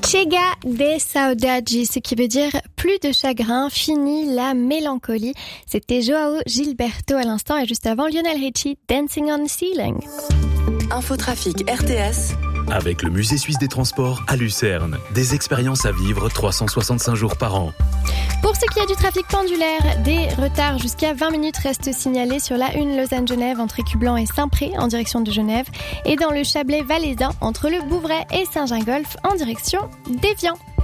Chega de saudade, ce qui veut dire plus de chagrin, fini la mélancolie. C'était Joao Gilberto à l'instant et juste avant Lionel Richie, Dancing on the Ceiling. Infotrafic RTS. Avec le Musée Suisse des Transports à Lucerne. Des expériences à vivre 365 jours par an. Pour ce qui est du trafic pendulaire, des retards jusqu'à 20 minutes restent signalés sur la 1 Lausanne-Genève entre Écublanc et Saint-Pré en direction de Genève et dans le Chablais valaisan entre le Bouvray et Saint-Gingolph en direction d'Évian.